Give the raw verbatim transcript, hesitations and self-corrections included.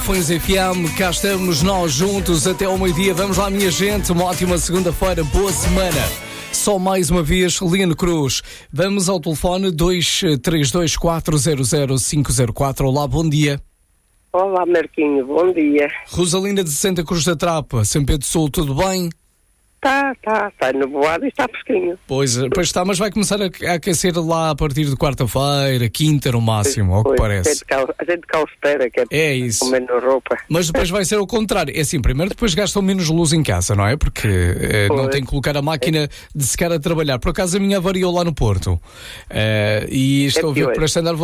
Fões F M, cá estamos nós juntos até ao meio-dia. Vamos lá, minha gente, uma ótima segunda-feira, boa semana. Só mais uma vez, Liane Cruz. Vamos ao telefone dois três dois quatro zero zero cinco zero quatro. Olá, bom dia. Olá, Marquinho, bom dia. Rosalinda de Santa Cruz da Trapa, São Pedro do Sul, tudo bem? Tá, tá, está nevoado e está fresquinho. Pois, pois está, mas vai começar a aquecer lá a partir de quarta-feira, quinta no máximo, ao que parece. A gente cá, a gente cá espera, que é, É isso. com menos roupa. Mas depois vai ser o contrário. É assim, primeiro depois gastam menos luz em casa, não é? Porque eh, não tem que colocar a máquina de secar a trabalhar. Por acaso a minha variou lá no Porto. Eh, e estou a ver pior. para este andar